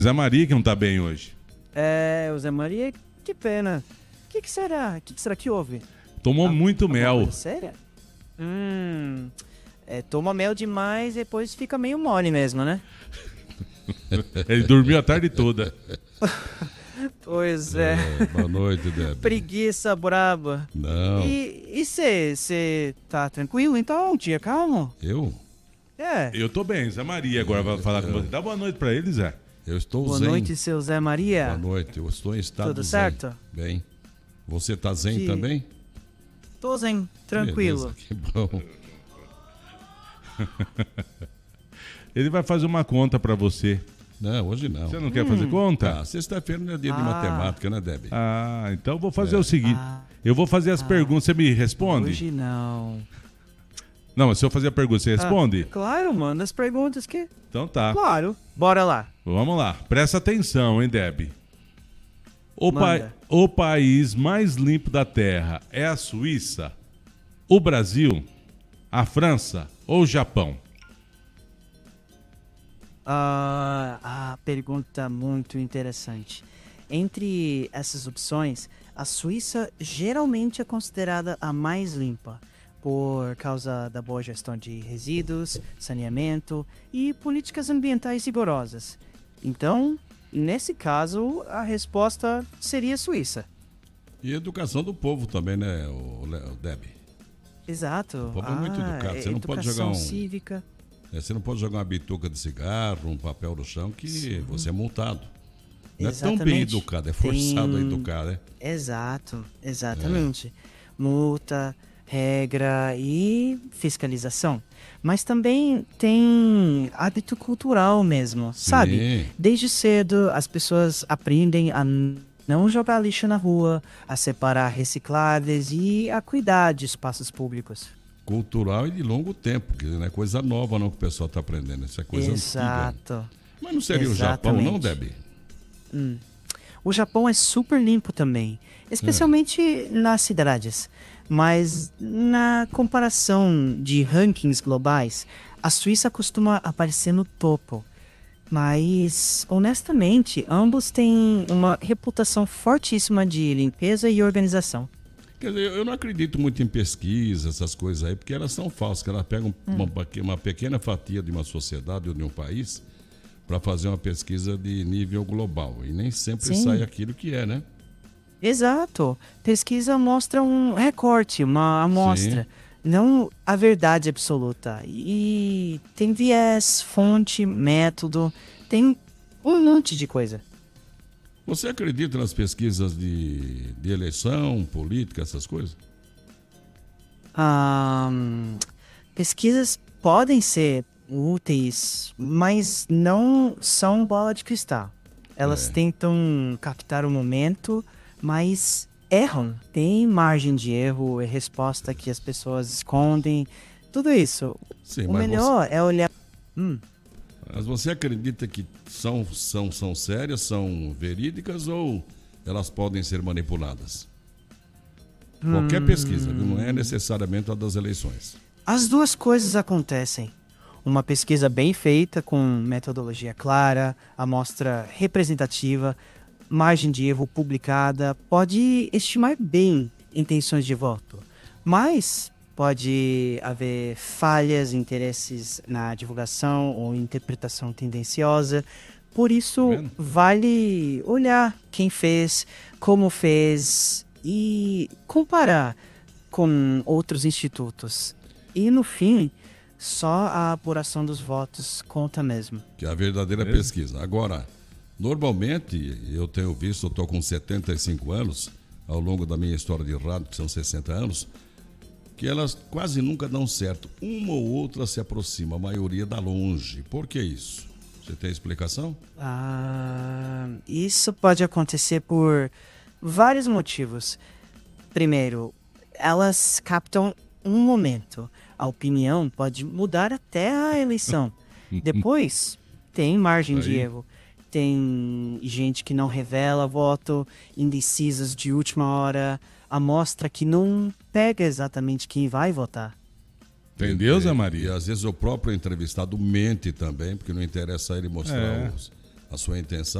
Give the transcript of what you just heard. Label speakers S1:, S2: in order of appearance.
S1: Zé Maria que não tá bem hoje.
S2: O Zé Maria, que pena. O que será? O que será que houve?
S1: Tomou muito mel.
S2: Sério? Toma mel demais e depois fica meio mole mesmo, né?
S1: Ele dormiu a tarde toda.
S2: Pois é.
S3: Boa noite, Débora.
S2: Preguiça braba.
S3: Não.
S2: E você tá tranquilo então? Dia calmo?
S3: Eu?
S1: Eu tô bem, Zé Maria agora vai falar com você. Dá boa noite pra ele, Zé.
S3: Eu estou
S2: Boa
S3: zen.
S2: noite, seu Zé Maria.
S3: Boa noite, eu estou em estado
S2: Tudo
S3: zen.
S2: certo?
S3: Bem. Você tá zen também?
S2: Tô zen, tranquilo.
S3: Beleza, que bom.
S1: Ele vai fazer uma conta pra você.
S3: Não, hoje não.
S1: Você não quer fazer conta?
S3: Sexta-feira não é dia de matemática, né, Debbie?
S1: Então eu vou fazer o seguinte. Eu vou fazer as perguntas, você me responde?
S2: Hoje não.
S1: Não, mas se eu fazer a pergunta, você responde?
S2: Claro, manda as perguntas que...
S1: Então tá.
S2: Claro. Bora lá.
S1: Vamos lá. Presta atenção, hein, Debbie?
S2: Manda.
S1: O país mais limpo da Terra é a Suíça, o Brasil, a França ou o Japão?
S2: Pergunta muito interessante. Entre essas opções, a Suíça geralmente é considerada a mais limpa, por causa da boa gestão de resíduos, saneamento e políticas ambientais rigorosas. Então, nesse caso, a resposta seria Suíça.
S3: E educação do povo também, né, o Debbie?
S2: Exato.
S3: O povo é muito educado. Você não pode jogar
S2: cívica.
S3: Você não pode jogar uma bituca de cigarro, um papel no chão, que você é multado. Não é tão bem educado, é forçado a educar, né?
S2: Exatamente. Multa, regra e fiscalização. Mas também tem hábito cultural mesmo, sabe? Desde cedo as pessoas aprendem a não jogar lixo na rua, a separar recicláveis e a cuidar de espaços públicos.
S3: Cultural e de longo tempo, que não é coisa nova não que o pessoal está aprendendo, isso é coisa antiga. Mas não seria o Japão não, Debbie?
S2: O Japão é super limpo também, especialmente nas cidades. Mas na comparação de rankings globais, a Suíça costuma aparecer no topo. Mas, honestamente, ambos têm uma reputação fortíssima de limpeza e organização.
S3: Quer dizer, eu não acredito muito em pesquisa, essas coisas aí, porque elas são falsas, que elas pegam uma pequena fatia de uma sociedade ou de um país para fazer uma pesquisa de nível global. E nem sempre sai aquilo que é, né?
S2: Exato. Pesquisa mostra um recorte, uma amostra, não a verdade absoluta. E tem viés, fonte, método, tem um monte de coisa.
S3: Você acredita nas pesquisas de eleição, política, essas coisas?
S2: Pesquisas podem ser úteis, mas não são bola de cristal. Elas tentam captar o momento, mas erram. Tem margem de erro, é resposta que as pessoas escondem, tudo isso.
S3: Sim,
S2: o melhor é olhar...
S3: Mas você acredita que são sérias, são verídicas ou elas podem ser manipuladas? Qualquer pesquisa, viu? Não é necessariamente a das eleições.
S2: As duas coisas acontecem. Uma pesquisa bem feita, com metodologia clara, amostra representativa, margem de erro publicada, pode estimar bem intenções de voto. Mas pode haver falhas, interesses na divulgação ou interpretação tendenciosa. Por isso, vale olhar quem fez, como fez e comparar com outros institutos. E, no fim, só a apuração dos votos conta mesmo.
S3: Que é a verdadeira pesquisa. Agora, normalmente, eu tenho visto, eu estou com 75 anos, ao longo da minha história de rádio, que são 60 anos, que elas quase nunca dão certo. Uma ou outra se aproxima, a maioria dá longe. Por que isso? Você tem explicação?
S2: Isso pode acontecer por vários motivos. Primeiro, elas captam um momento. A opinião pode mudar até a eleição. Depois, tem margem de erro. Tem gente que não revela voto, indecisas de última hora, amostra que não pega exatamente quem vai votar.
S1: Entendeu, Zé Maria?
S3: E às vezes o próprio entrevistado mente também, porque não interessa ele mostrar a sua intenção